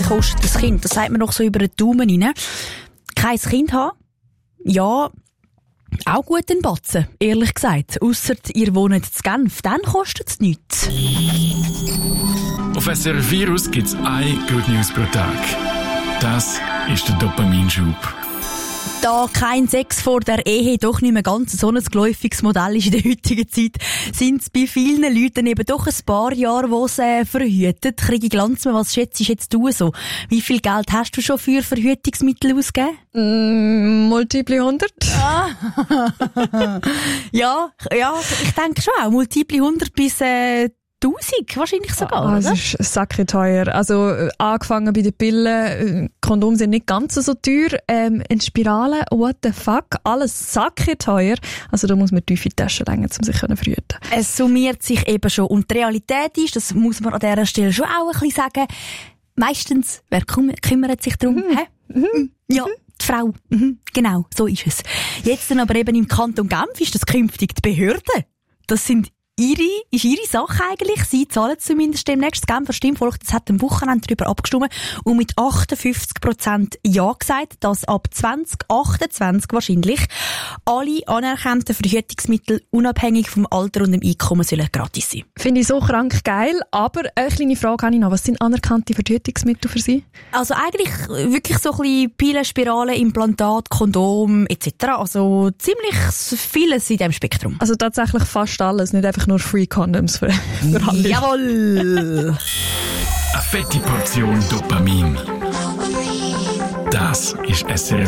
kostet das Kind? Das sagt man noch so über den Daumen rein. Kein Kind haben? Ja, auch gut in Batzen, ehrlich gesagt. Ausser ihr wohnt in Genf, dann kostet es nichts. Auf SRF Virus gibt es eine Good News pro Tag. Das ist der Dopaminschub. Da kein Sex vor der Ehe doch nicht mehr ganz so ein geläufiges Modell ist in der heutigen Zeit, sind es bei vielen Leuten eben doch ein paar Jahre, wo es verhütet. Kriege Glanzmann, was schätzt jetzt du so? Wie viel Geld hast du schon für Verhütungsmittel ausgegeben? Multiple 100. Ja, ich denke schon auch. Multiple 100 bis 1000 wahrscheinlich sogar, Das ist sacketeuer. Also, angefangen bei den Pillen, Kondome sind nicht ganz so teuer, in Spirale, what the fuck, alles sacketeuer. Also, da muss man tiefe Taschenlänge, um sich verhüten. Es summiert sich eben schon. Und die Realität ist, das muss man an dieser Stelle schon auch ein bisschen sagen, meistens, wer kümmert sich darum? Ja, die Frau. Genau, so ist es. Jetzt dann aber eben im Kanton Genf ist das künftig die Behörde. Das ist ihre Sache eigentlich. Sie zahlen zumindest demnächst. Das Genfer Stimmvolk, das hat am Wochenende darüber abgestimmt und mit 58% Ja gesagt, dass ab 2028 wahrscheinlich alle anerkannten Verhütungsmittel unabhängig vom Alter und dem Einkommen sollen gratis sein. Finde ich so krank geil, aber eine kleine Frage habe ich noch. Was sind anerkannte Verhütungsmittel für Sie? Also eigentlich wirklich so ein bisschen Pillen, Spiralen, Implantat, Kondom etc. Also ziemlich vieles in diesem Spektrum. Also tatsächlich fast alles, nicht einfach nur Free Condoms für alle. Jawohl! Eine fette Portion Dopamin. Das ist SRF